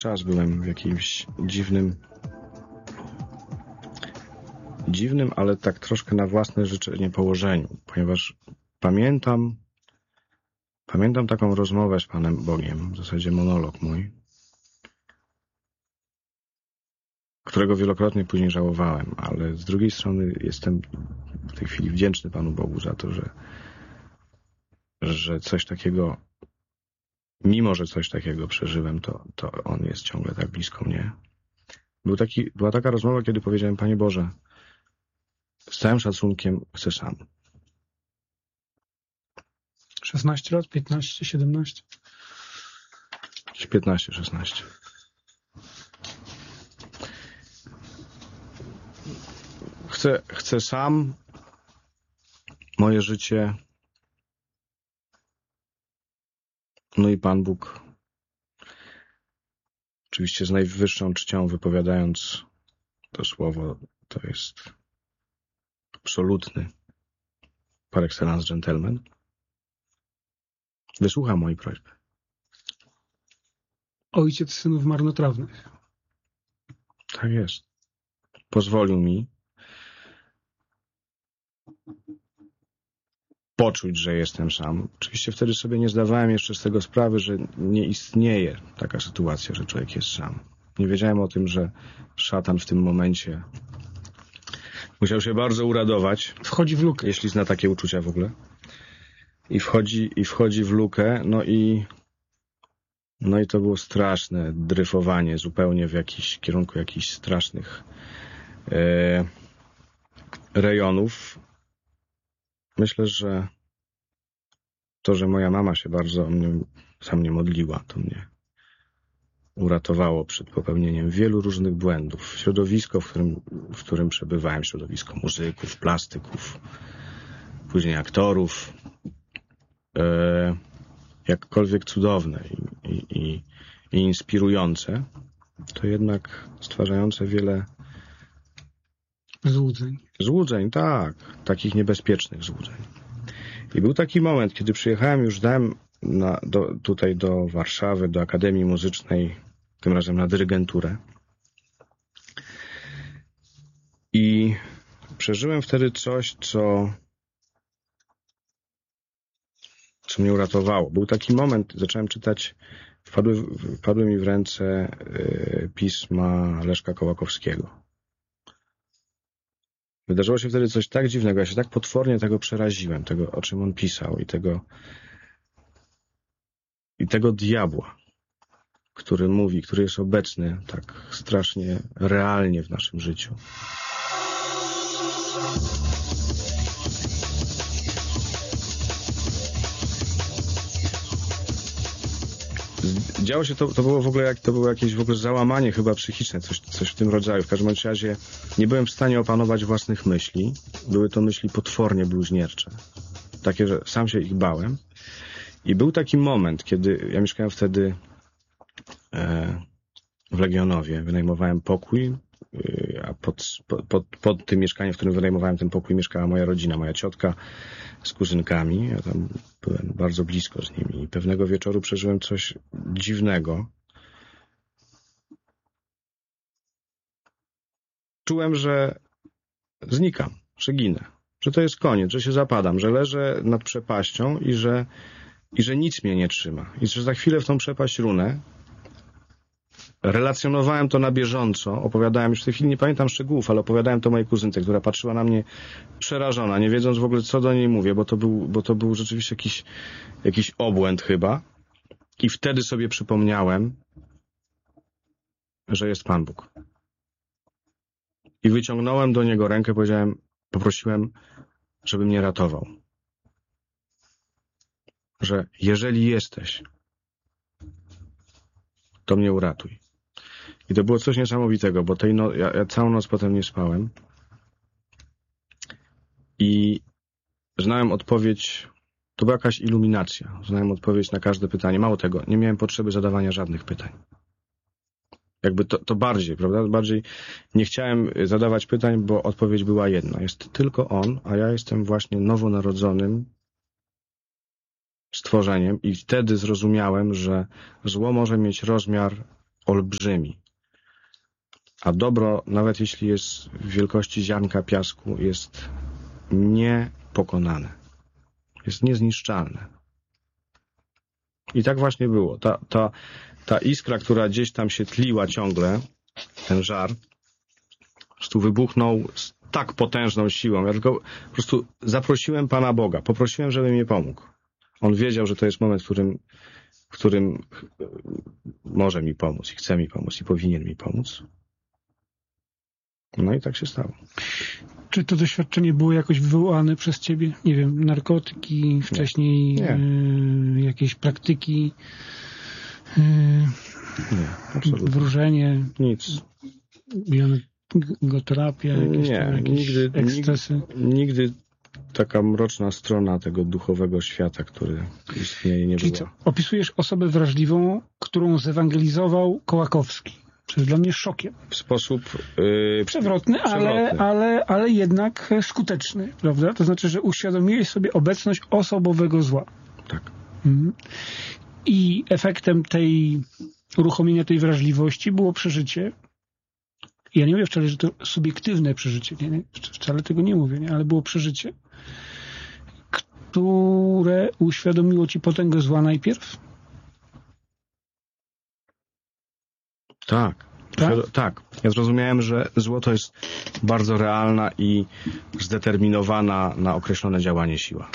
czas byłem w jakimś dziwnym, ale tak troszkę na własne życzenie położeniu, ponieważ pamiętam taką rozmowę z Panem Bogiem, w zasadzie monolog mój, którego wielokrotnie później żałowałem, ale z drugiej strony jestem w tej chwili wdzięczny Panu Bogu za to, że coś takiego, mimo że coś takiego przeżyłem, to On jest ciągle tak blisko mnie. Była taka rozmowa, kiedy powiedziałem: Panie Boże, z całym szacunkiem chcę sam. 16 lat, 15, 17? 15, 16. Chcę sam moje życie. No i Pan Bóg, oczywiście z najwyższą czcią wypowiadając to słowo, to jest absolutny par excellence gentleman, wysłucha mojej prośby. Ojciec synów marnotrawnych. Tak jest. Pozwolił mi poczuć, że jestem sam. Oczywiście wtedy sobie nie zdawałem jeszcze z tego sprawy, że nie istnieje taka sytuacja, że człowiek jest sam. Nie wiedziałem o tym, że szatan w tym momencie musiał się bardzo uradować. Wchodzi w lukę. Jeśli zna takie uczucia w ogóle. I wchodzi w lukę, no i to było straszne dryfowanie zupełnie w kierunku jakichś strasznych rejonów. Myślę, że to, że moja mama się bardzo za mnie modliła, to mnie uratowało przed popełnieniem wielu różnych błędów. Środowisko, w którym przebywałem, środowisko muzyków, plastyków, później aktorów, jakkolwiek cudowne i inspirujące, to jednak stwarzające wiele złudzeń, tak, takich niebezpiecznych złudzeń. I był taki moment, kiedy przyjechałem, już dałem tutaj do Warszawy, do Akademii Muzycznej, tym razem na dyrygenturę. I przeżyłem wtedy coś, co mnie uratowało. Był taki moment, zacząłem czytać, wpadły mi w ręce pisma Leszka Kołakowskiego. Wydarzyło się wtedy coś tak dziwnego, ja się tak potwornie tego przeraziłem, tego, o czym on pisał, i tego diabła, który mówi, który jest obecny tak strasznie realnie w naszym życiu. Działo się to było w ogóle to było jakieś w ogóle załamanie chyba psychiczne, coś w tym rodzaju. W każdym razie nie byłem w stanie opanować własnych myśli. Były to myśli potwornie bluźniercze. Takie, że sam się ich bałem. I był taki moment, kiedy ja mieszkałem wtedy w Legionowie. Wynajmowałem pokój, a pod tym mieszkaniem, w którym wynajmowałem ten pokój, mieszkała moja rodzina, moja ciotka z kuzynkami. Ja tam byłem bardzo blisko z nimi. I pewnego wieczoru przeżyłem coś dziwnego. Czułem, że znikam, że ginę, że to jest koniec, że się zapadam, że leżę nad przepaścią i że nic mnie nie trzyma. I że za chwilę w tą przepaść runę. Relacjonowałem to na bieżąco, opowiadałem, już w tej chwili nie pamiętam szczegółów, ale opowiadałem to mojej kuzynce, która patrzyła na mnie przerażona, nie wiedząc w ogóle, co do niej mówię, bo to był rzeczywiście jakiś obłęd chyba. I wtedy sobie przypomniałem, że jest Pan Bóg. I wyciągnąłem do Niego rękę, poprosiłem, żeby mnie ratował. Że jeżeli jesteś, to mnie uratuj. I to było coś niesamowitego, bo ja całą noc potem nie spałem i znałem odpowiedź, to była jakaś iluminacja, znałem odpowiedź na każde pytanie. Mało tego, nie miałem potrzeby zadawania żadnych pytań. Jakby to bardziej, prawda? Bardziej nie chciałem zadawać pytań, bo odpowiedź była jedna. Jest tylko On, a ja jestem właśnie nowonarodzonym stworzeniem i wtedy zrozumiałem, że zło może mieć rozmiar olbrzymi. A dobro, nawet jeśli jest w wielkości ziarnka piasku, jest niepokonane. Jest niezniszczalne. I tak właśnie było. Ta iskra, która gdzieś tam się tliła ciągle, ten żar, po prostu wybuchnął z tak potężną siłą. Ja tylko po prostu zaprosiłem Pana Boga, poprosiłem, żeby mi pomógł. On wiedział, że to jest moment, w którym może mi pomóc i chce mi pomóc i powinien mi pomóc. No i tak się stało. Czy to doświadczenie było jakoś wywołane przez ciebie? Nie wiem, narkotyki, wcześniej jakieś praktyki, Nie, absolutnie. wróżenie, Nic. bioterapia, jakieś ekscesy? Nigdy taka mroczna strona tego duchowego świata, który istnieje, nie Czyli była. co? Opisujesz osobę wrażliwą, którą zewangelizował Kołakowski. To jest dla mnie szokiem. W sposób Przewrotny, ale jednak skuteczny, prawda? To znaczy, że uświadomiłeś sobie obecność osobowego zła. Tak. I efektem tej uruchomienia tej wrażliwości było przeżycie. Ja nie mówię wcale, że to subiektywne przeżycie, nie? Wcale tego nie mówię, nie? Ale było przeżycie, które uświadomiło ci potęgę zła najpierw. Tak. Tak. Ja zrozumiałem, że zło to jest bardzo realna i zdeterminowana na określone działanie siła.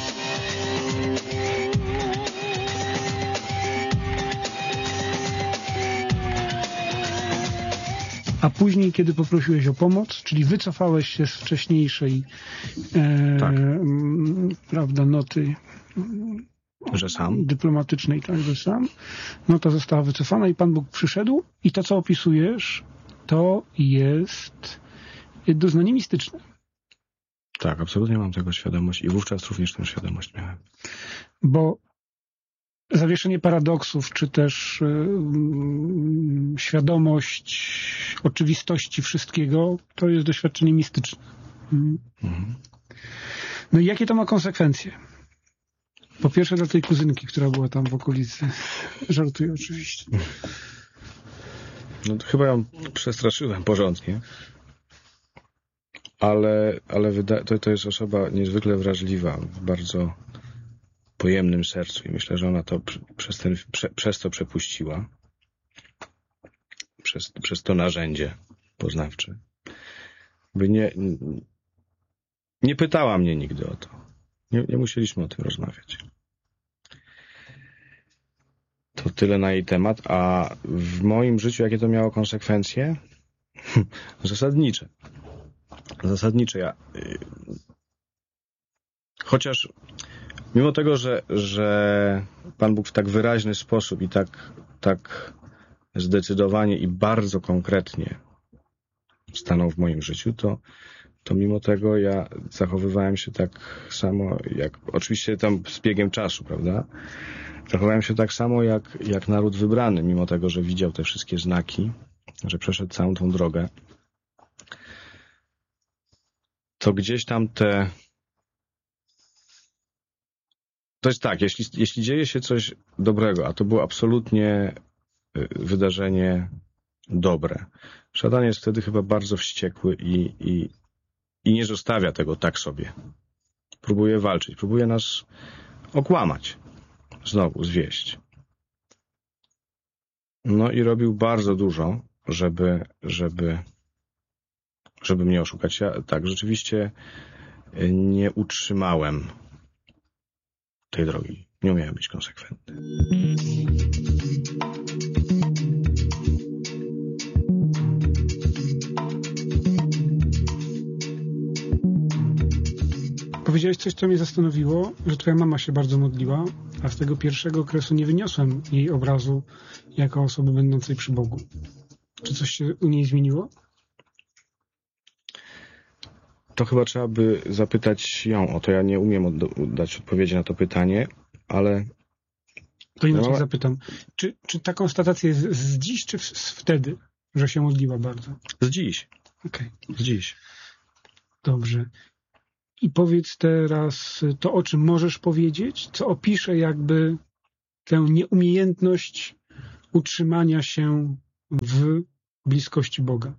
A później, kiedy poprosiłeś o pomoc, czyli wycofałeś się z wcześniejszej Tak. prawda, noty Że sam? dyplomatycznej, tak, że sam, nota została wycofana i Pan Bóg przyszedł i to, co opisujesz, to jest doznanie mistyczne. Tak, absolutnie mam tego świadomość i wówczas również tę świadomość miałem. Bo zawieszenie paradoksów, czy też świadomość oczywistości wszystkiego, to jest doświadczenie mistyczne. No i jakie to ma konsekwencje? Po pierwsze dla tej kuzynki, która była tam w okolicy. Żartuję oczywiście. No to chyba ją przestraszyłem porządnie. Ale to jest osoba niezwykle wrażliwa, w bardzo pojemnym sercu i myślę, że ona to przez to przepuściła. Przez to narzędzie poznawcze. By nie pytała mnie nigdy o to. Nie musieliśmy o tym rozmawiać. To tyle na jej temat, a w moim życiu jakie to miało konsekwencje? Zasadnicze. Chociaż mimo tego, że Pan Bóg w tak wyraźny sposób i tak zdecydowanie i bardzo konkretnie stanął w moim życiu, to mimo tego ja zachowywałem się tak samo, jak oczywiście tam z biegiem czasu, prawda? Zachowałem się tak samo jak naród wybrany, mimo tego, że widział te wszystkie znaki, że przeszedł całą tą drogę. To gdzieś tam to jest tak, jeśli dzieje się coś dobrego, a to było absolutnie wydarzenie dobre, szatan jest wtedy chyba bardzo wściekły i nie zostawia tego tak sobie. Próbuje walczyć, próbuje nas okłamać, znowu zwieść. No i robił bardzo dużo, żeby mnie oszukać. Ja tak, rzeczywiście nie utrzymałem tej drogi. Nie umiałem być konsekwentny. Powiedziałeś coś, co mnie zastanowiło, że twoja mama się bardzo modliła, a z tego pierwszego okresu nie wyniosłem jej obrazu jako osoby będącej przy Bogu. Czy coś się u niej zmieniło? To chyba trzeba by zapytać ją o to. Ja nie umiem dać odpowiedzi na to pytanie, ale... To inaczej zapytam. Czy ta konstatacja jest z dziś, czy wtedy, że się modliła bardzo? Z dziś. Okej. Z dziś. Dobrze. I powiedz teraz to, o czym możesz powiedzieć, co opisze jakby tę nieumiejętność utrzymania się w bliskości Boga.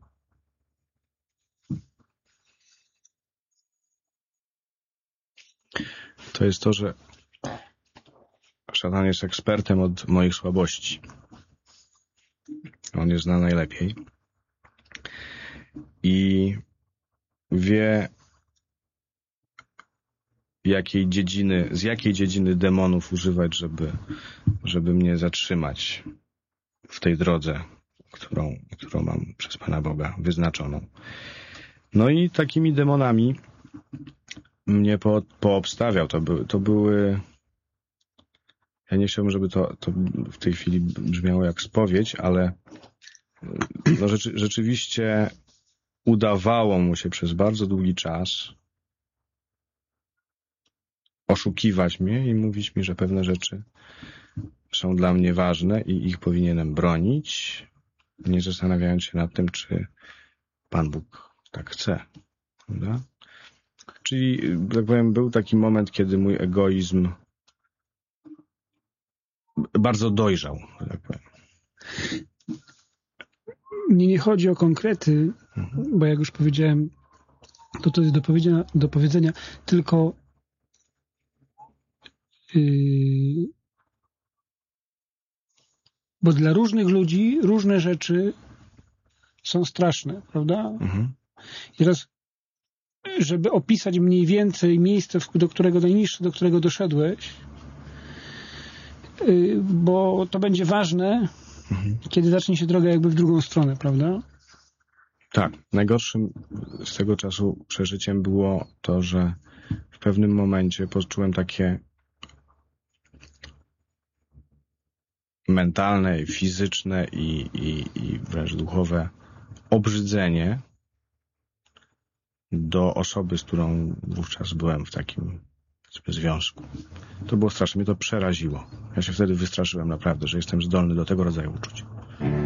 To jest to, że szatan jest ekspertem od moich słabości. On je zna najlepiej. I wie, z jakiej dziedziny demonów używać, żeby mnie zatrzymać w tej drodze, którą mam przez Pana Boga wyznaczoną. No i takimi demonami mnie poobstawiał. To były... Ja nie chciałbym, żeby to w tej chwili brzmiało jak spowiedź, ale no rzeczywiście udawało mu się przez bardzo długi czas oszukiwać mnie i mówić mi, że pewne rzeczy są dla mnie ważne i ich powinienem bronić, nie zastanawiając się nad tym, czy Pan Bóg tak chce. Prawda? Czyli, tak powiem, był taki moment, kiedy mój egoizm bardzo dojrzał, tak powiem. Mnie nie chodzi o konkrety, bo jak już powiedziałem, to jest do powiedzenia, tylko bo dla różnych ludzi różne rzeczy są straszne, prawda? I teraz, żeby opisać mniej więcej miejsce, do którego najniższe, do którego doszedłeś, bo to będzie ważne, kiedy zacznie się droga jakby w drugą stronę, prawda? Tak. Najgorszym z tego czasu przeżyciem było to, że w pewnym momencie poczułem takie mentalne, fizyczne i wręcz duchowe obrzydzenie do osoby, z którą wówczas byłem w takim związku. To było straszne. Mnie to przeraziło. Ja się wtedy wystraszyłem naprawdę, że jestem zdolny do tego rodzaju uczuć.